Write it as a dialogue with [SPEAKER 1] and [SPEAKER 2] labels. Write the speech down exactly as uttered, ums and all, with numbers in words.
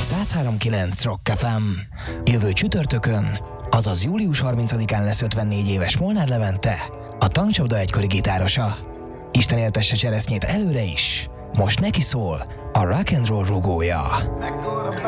[SPEAKER 1] száz három kilenc Rock ef em. Jövő csütörtökön, azaz július harmincadikán lesz ötvennégy éves Molnár Levente, a Tankcsapda egykori gitárosa. Isten éltesse cseresznyét előre is, most neki szól a rock and roll rugója.